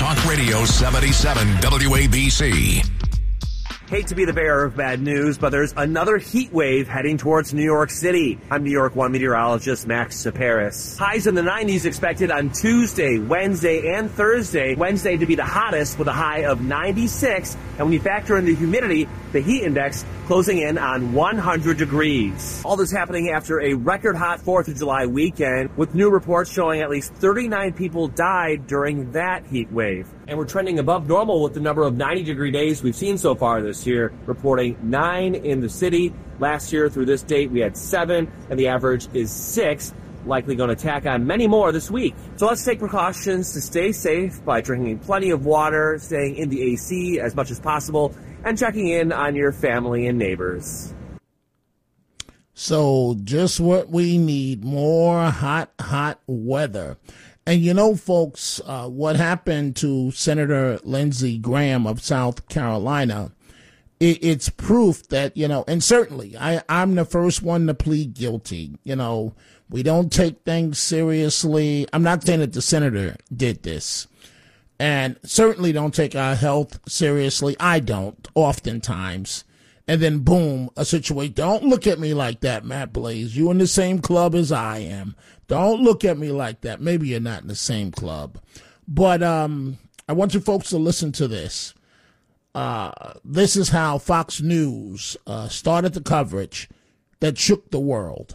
Talk Radio 77 WABC. Hate to be the bearer of bad news, but there's another heat wave heading towards New York City. I'm New York One meteorologist Max Saparis. Highs in the 90s expected on Tuesday, Wednesday, and Thursday. Wednesday to be the hottest with a high of 96. And when you factor in the humidity, the heat index closing in on 100 degrees. All this happening after a record hot 4th of July weekend, with new reports showing at least 39 people died during that heat wave. And we're trending above normal with the number of 90-degree days we've seen so far this year, reporting 9 in the city. Last year through this date, we had 7, and the average is 6. Likely going to tack on many more this week. So let's take precautions to stay safe by drinking plenty of water, staying in the AC as much as possible, and checking in on your family and neighbors. So just what we need, more hot weather. And you know, folks, what happened to Senator Lindsey Graham of South Carolina, it's proof that, you know, and certainly I'm the first one to plead guilty. You know, we don't take things seriously. I'm not saying that the senator did this. And certainly don't take our health seriously. I don't, oftentimes. And then, boom, a situation. Don't look at me like that, Matt Blaze. You in the same club as I am. Don't look at me like that. Maybe you're not in the same club. But I want you folks to listen to this. This is how Fox News started the coverage that shook the world.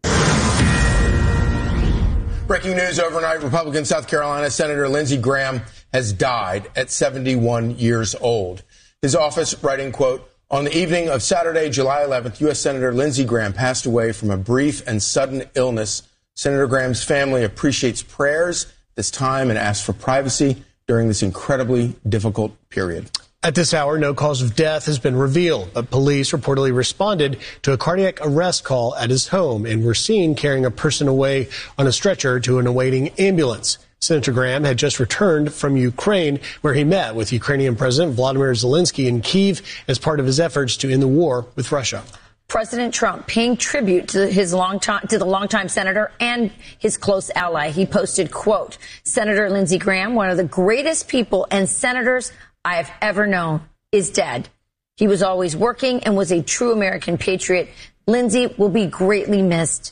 Breaking news overnight, Republican South Carolina Senator Lindsey Graham has died at 71 years old. His office writing, quote, on the evening of Saturday, July 11th, U.S. Senator Lindsey Graham passed away from a brief and sudden illness. Senator Graham's family appreciates prayers this time and asks for privacy during this incredibly difficult period. At this hour, no cause of death has been revealed, but police reportedly responded to a cardiac arrest call at his home and were seen carrying a person away on a stretcher to an awaiting ambulance. Senator Graham had just returned from Ukraine, where he met with Ukrainian President Volodymyr Zelensky in Kyiv as part of his efforts to end the war with Russia. President Trump paying tribute to the longtime senator and his close ally. He posted, quote, Senator Lindsey Graham, one of the greatest people and senators I have ever known, is dead. He was always working and was a true American patriot. Lindsey will be greatly missed.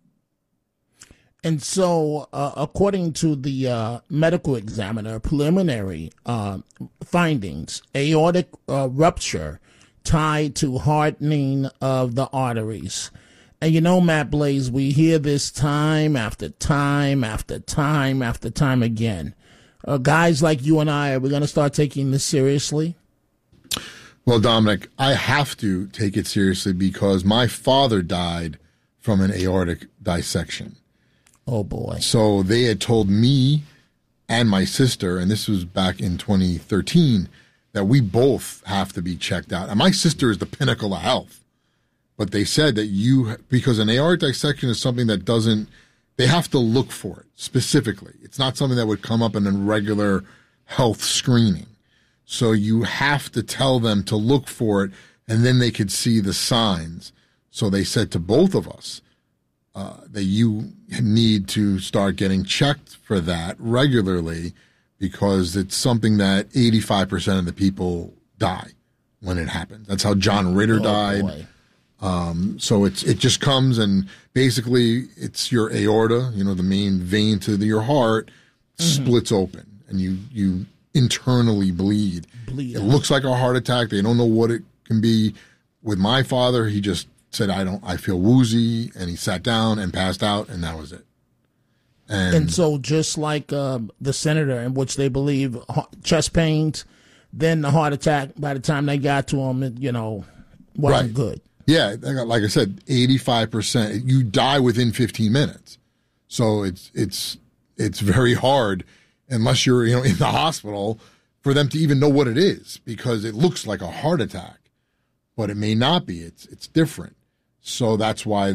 And so, according to the medical examiner, preliminary findings, aortic rupture tied to hardening of the arteries. And you know, Matt Blaze, we hear this time after time after time after time again. Guys like you and I, are we going to start taking this seriously? Well, Dominic, I have to take it seriously because my father died from an aortic dissection. Oh, boy. So they had told me and my sister, and this was back in 2013, that we both have to be checked out. And my sister is the pinnacle of health. But they said that because an aortic dissection is something that they have to look for it specifically. It's not something that would come up in a regular health screening. So you have to tell them to look for it, and then they could see the signs. So they said to both of us that you need to start getting checked for that regularly because it's something that 85% of the people die when it happens. That's how John Ritter died. So it just comes and basically it's your aorta, the main vein to your heart, splits open and you internally bleed. It looks like a heart attack. They don't know what it can be. With my father, he just said, I feel woozy, and he sat down and passed out, and that was it. And so just like the senator, in which they believe chest pains, then the heart attack, by the time they got to him, wasn't good. Yeah, like I said, 85%. You die within 15 minutes. So it's very hard, unless you're in the hospital, for them to even know what it is, because it looks like a heart attack, but it may not be. It's different. So that's why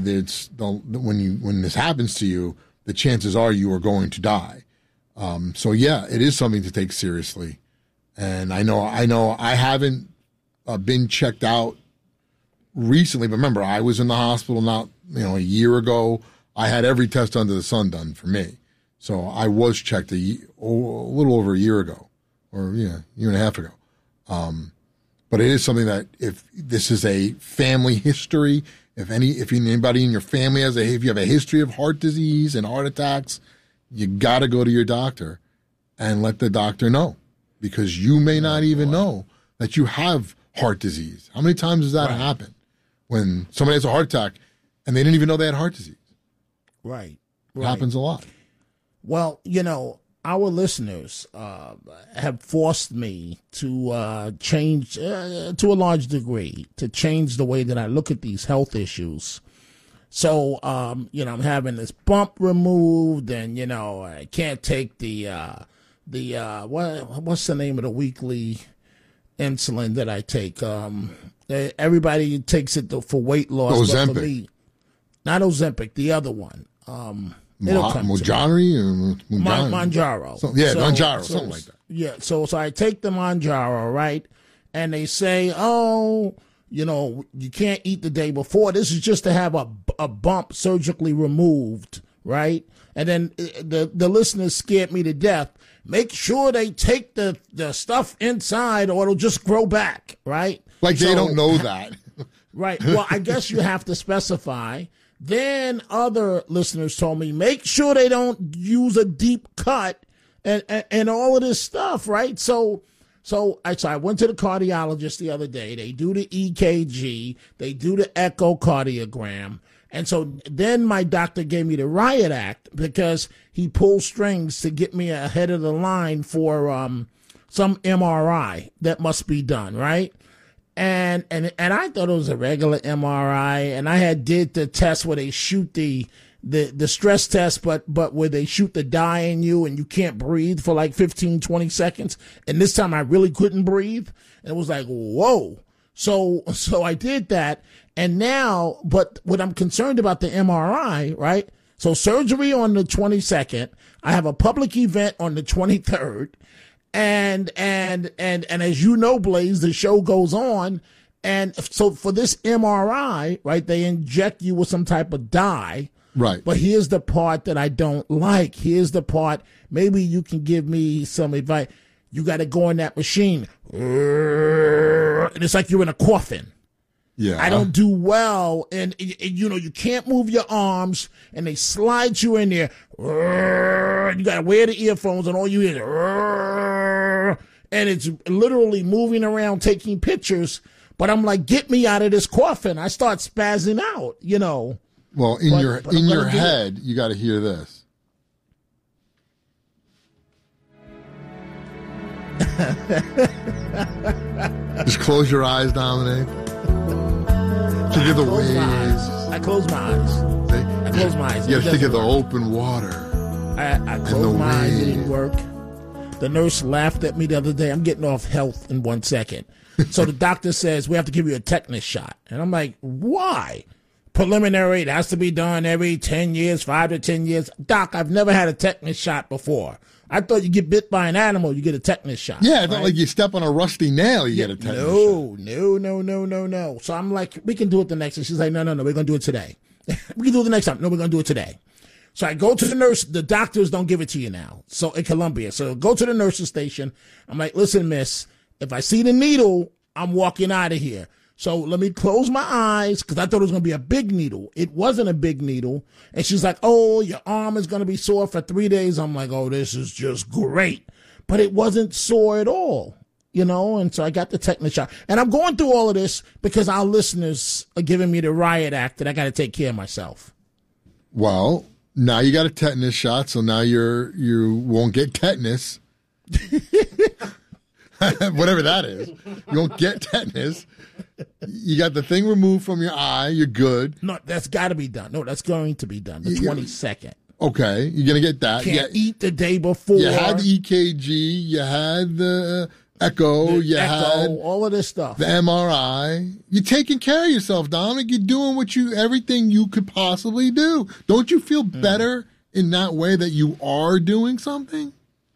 when this happens to you, the chances are you are going to die. So yeah, it is something to take seriously. And I know I haven't been checked out recently, but remember, I was in the hospital not a year ago. I had every test under the sun done for me. So I was checked a little over a year ago. or year and a half ago. But it is something that if this is a family history, if anybody in your family if you have a history of heart disease and heart attacks, you got to go to your doctor and let the doctor know, because you may not even know that you have heart disease. How many times does that happen when somebody has a heart attack and they didn't even know they had heart disease? Right. It happens a lot. Well, our listeners have forced me to change, to a large degree, to change the way that I look at these health issues. So, I'm having this bump removed, and, I can't take what's the name of the weekly insulin that I take? Everybody takes it for weight loss. Ozempic. But for me, not Ozempic, the other one. Mounjaro or Mounjaro. Mounjaro, something like that. Yeah, so I take the Mounjaro, right? And they say, you can't eat the day before. This is just to have a bump surgically removed, right? And then the listeners scared me to death. Make sure they take the stuff inside or it'll just grow back, right? Like they don't know that. Right. Well, I guess you have to specify. Then other listeners told me, make sure they don't use a deep cut and all of this stuff, right? So I went to the cardiologist the other day. They do the EKG. They do the echocardiogram. And so then my doctor gave me the Riot Act because he pulled strings to get me ahead of the line for some MRI that must be done, right? And I thought it was a regular MRI, and I did the test where they shoot the stress test, but where they shoot the dye in you and you can't breathe for like 15, 20 seconds. And this time I really couldn't breathe. And it was like, whoa. So I did that. And now, but what I'm concerned about the MRI, right? So surgery on the 22nd, I have a public event on the 23rd. And as you know, Blaze, the show goes on. And so for this MRI, right, they inject you with some type of dye. Right. But here's the part that I don't like. Here's the part, maybe you can give me some advice. You got to go in that machine. And it's like you're in a coffin. Yeah. I don't do well. And you can't move your arms, and they slide you in there. You got to wear the earphones, and all you hear is, and it's literally moving around, taking pictures. But I'm like, get me out of this coffin. I start spazzing out, Well, in your head, you got to hear this. Just close your eyes, Dominic. Think of the waves. I close my eyes. You got to think of the open water. I closed my eyes. It didn't work. The nurse laughed at me the other day. I'm getting off health in 1 second. So the doctor says, we have to give you a tetanus shot. And I'm like, why? Preliminary, it has to be done every 10 years, 5 to 10 years. Doc, I've never had a tetanus shot before. I thought you get bit by an animal, you get a tetanus shot. Yeah, it's not like you step on a rusty nail, you get a tetanus shot. No. So I'm like, we can do it the next time. She's like, no, we're going to do it today. We can do it the next time. No, we're going to do it today. So I go to the nurse. The doctors don't give it to you now. So in Columbia. So go to the nurse's station. I'm like, listen, miss, if I see the needle, I'm walking out of here. So let me close my eyes because I thought it was going to be a big needle. It wasn't a big needle. And she's like, oh, your arm is going to be sore for 3 days. I'm like, oh, this is just great. But it wasn't sore at all, and so I got the tetanus shot. And I'm going through all of this because our listeners are giving me the Riot Act that I got to take care of myself. Well, now you got a tetanus shot, so now you won't get tetanus. Whatever that is. You won't get tetanus. You got the thing removed from your eye. You're good. No, that's got to be done. No, that's going to be done. The 22nd. Okay, you're going to get that. Can't eat the day before. You had the EKG. You had the echo. You had all of this stuff. The MRI. You're taking care of yourself, Dominic. You're doing everything you could possibly do. Don't you feel better in that way that you are doing something?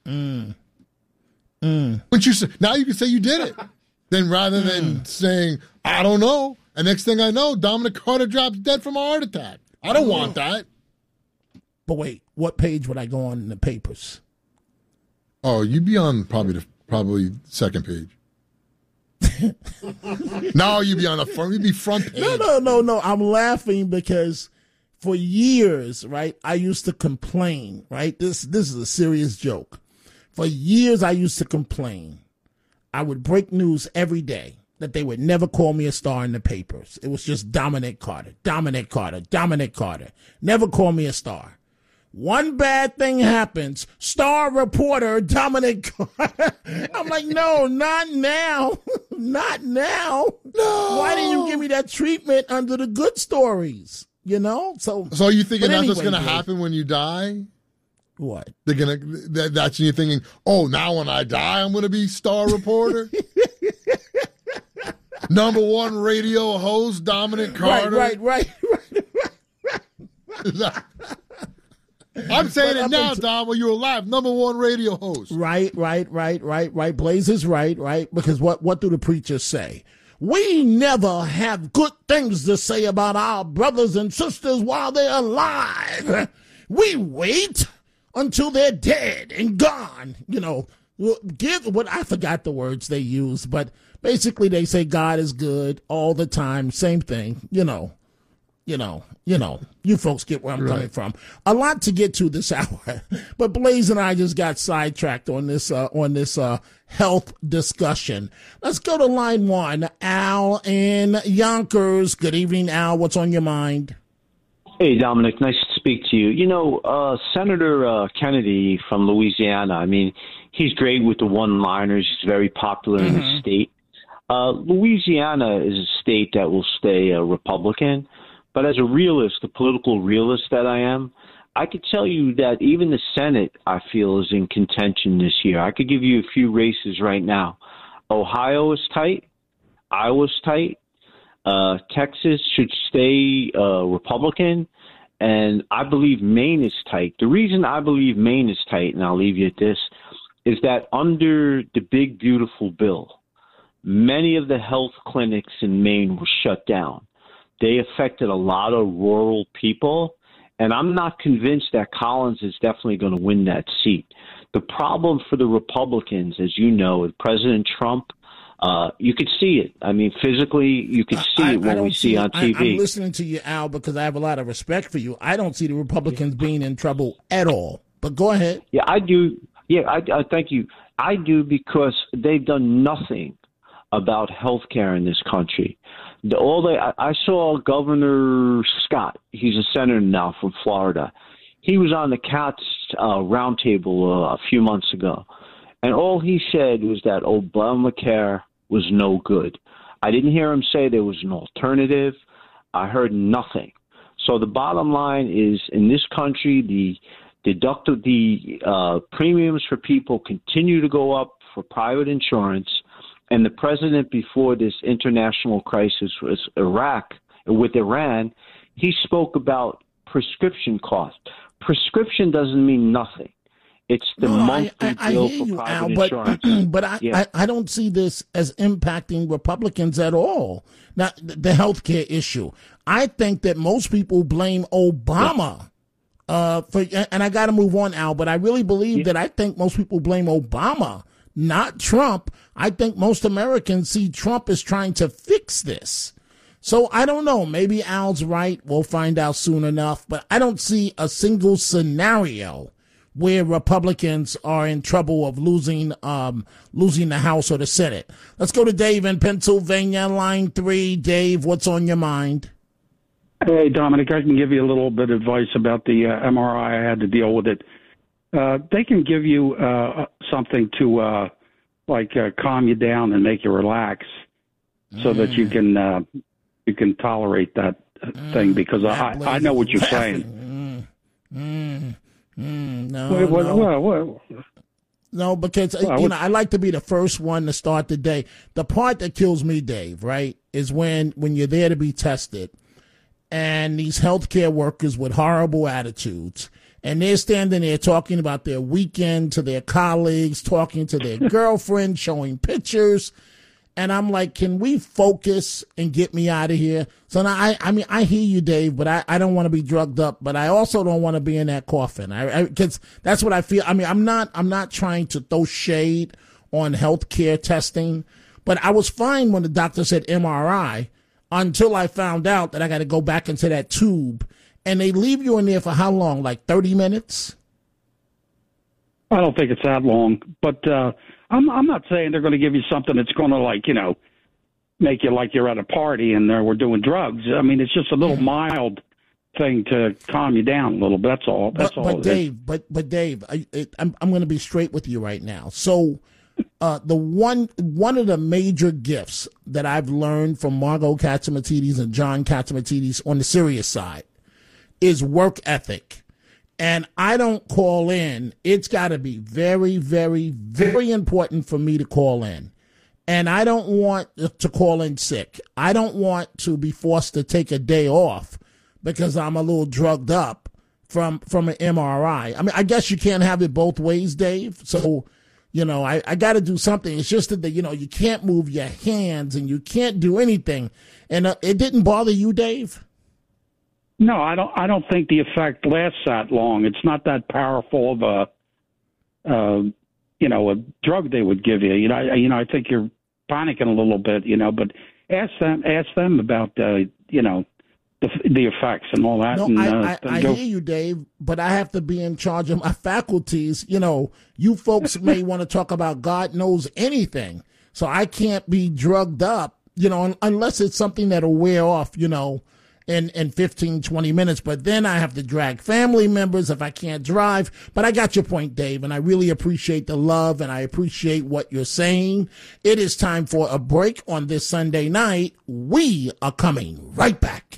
But now you can say you did it. Then rather than saying, I don't know, and next thing I know, Dominic Carter drops dead from a heart attack. I don't want that. But wait, what page would I go on in the papers? Oh, you'd be on probably probably second page. No, you'd be on the front. You'd be front page. No. I'm laughing because for years, right, I used to complain, right? This is a serious joke. For years, I used to complain. I would break news every day that they would never call me a star in the papers. It was just Dominic Carter. Never call me a star. One bad thing happens. Star reporter Dominic Carter. I'm like, no, not now. Not now. No. Why didn't you give me that treatment under the good stories? You know? So are you thinking that's what's going to happen when you die? What? They're going to, that's when you're thinking, oh, now when I die, I'm going to be star reporter? Number one radio host, Dominic Carter. Right. I'm saying it now, Dom, when you're alive. Number one radio host. Right. Blaze is right. Because what do the preachers say? We never have good things to say about our brothers and sisters while they're alive. We wait until they're dead and gone. You know, I forgot the words they use, but basically they say God is good all the time. Same thing, you know, you folks get where I'm coming from. A lot to get to this hour, but Blaze and I just got sidetracked on this health discussion. Let's go to line one. Al in Yonkers. Good evening, Al. What's on your mind? Hey, Dominic. Nice to speak to you. You know, Senator Kennedy from Louisiana, I mean, he's great with the one-liners. He's very popular in the state. Louisiana is a state that will stay Republican. But as a realist, a political realist that I am, I could tell you that even the Senate, I feel, is in contention this year. I could give you a few races right now. Ohio is tight. Iowa's tight. Texas should stay Republican. And I believe Maine is tight. The reason I believe Maine is tight, and I'll leave you at this, is that under the big, beautiful bill, many of the health clinics in Maine were shut down. They affected a lot of rural people, and I'm not convinced that Collins is definitely going to win that seat. The problem for the Republicans, as you know, with President Trump, you could see it. I mean, physically, you could see it when we see on TV. I'm listening to you, Al, because I have a lot of respect for you. I don't see the Republicans being in trouble at all. But go ahead. Yeah, I do. Yeah, I thank you. I do, because they've done nothing about health care in this country. I saw Governor Scott. He's a senator now from Florida. He was on the Cats roundtable a few months ago, and all he said was that Obamacare was no good. I didn't hear him say there was an alternative. I heard nothing. So the bottom line is, in this country, the premiums for people continue to go up for private insurance. And the president, before this international crisis was with Iran, he spoke about prescription costs. Prescription doesn't mean nothing. It's the monthly bill for private insurance. But I don't see this as impacting Republicans at all. Now, the healthcare issue. I think that most people blame Obama. And I got to move on, Al, but I really believe that I think most people blame Obama, not Trump. I think most Americans see Trump as trying to fix this. So I don't know. Maybe Al's right. We'll find out soon enough. But I don't see a single scenario where Republicans are in trouble of losing the House or the Senate. Let's go to Dave in Pennsylvania, line 3. Dave, what's on your mind? Hey, Dominic, I can give you a little bit of advice about the MRI. I had to deal with it. They can give you something to calm you down and make you relax, so that you can tolerate that thing. Because I know what you're saying. No, because I like to be the first one to start the day. The part that kills me, Dave, right, is when you're there to be tested, and these healthcare workers with horrible attitudes. And they're standing there talking about their weekend to their colleagues, talking to their girlfriend, showing pictures. And I'm like, can we focus and get me out of here? So now, I hear you, Dave, but I don't want to be drugged up, but I also don't want to be in that coffin. Because that's what I feel. I mean, I'm not trying to throw shade on healthcare testing. But I was fine when the doctor said MRI until I found out that I got to go back into that tube. And they leave you in there for how long? Like 30 minutes? I don't think it's that long. But I'm not saying they're going to give you something that's going to, make you like you're at a party and we're doing drugs. I mean, it's just a little mild thing to calm you down a little bit. That's all. But Dave, I'm going to be straight with you right now. So the one of the major gifts that I've learned from Margot Catsimatidis and John Catsimatidis on the serious side is work ethic. And I don't call in. It's got to be very, very, very important for me to call in. And I don't want to call in sick. I don't want to be forced to take a day off because I'm a little drugged up from an MRI. I mean, I guess you can't have it both ways, Dave. So, I got to do something. It's just that, you can't move your hands and you can't do anything. And it didn't bother you, Dave? No, I don't think the effect lasts that long. It's not that powerful of a drug they would give you. I think you're panicking a little bit, but ask them about, the effects and all that. No, I hear you, Dave, but I have to be in charge of my faculties. You folks may want to talk about God knows anything. So I can't be drugged up, unless it's something that'll wear off, in 15, 20 minutes. But then I have to drag family members if I can't drive. But I got your point, Dave, and I really appreciate the love and I appreciate what you're saying. It is time for a break on this Sunday night. We are coming right back.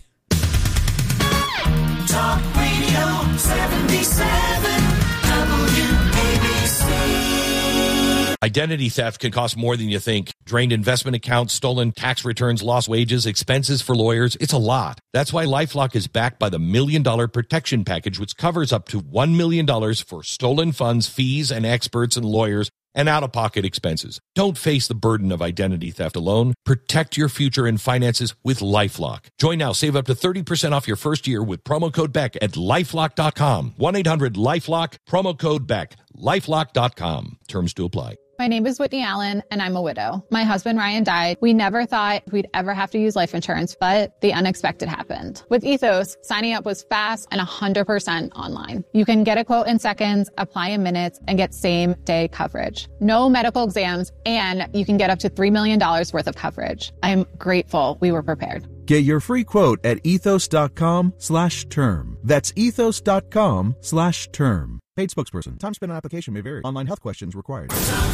Talk Radio 77 WABC. Identity theft can cost more than you think. Drained investment accounts, stolen tax returns, lost wages, expenses for lawyers. It's a lot. That's why LifeLock is backed by the $1 Million Protection Package, which covers up to $1 million for stolen funds, fees, and experts and lawyers, and out-of-pocket expenses. Don't face the burden of identity theft alone. Protect your future and finances with LifeLock. Join now. Save up to 30% off your first year with promo code BECK at LifeLock.com. 1-800-LifeLock, promo code BECK. LifeLock.com. Terms to apply. My name is Whitney Allen, and I'm a widow. My husband, Ryan, died. We never thought we'd ever have to use life insurance, but the unexpected happened. With Ethos, signing up was fast and 100% online. You can get a quote in seconds, apply in minutes, and get same-day coverage. No medical exams, and you can get up to $3 million worth of coverage. I'm grateful we were prepared. Get your free quote at ethos.com/term. That's ethos.com/term. Paid spokesperson. Time spent on application may vary. Online health questions required.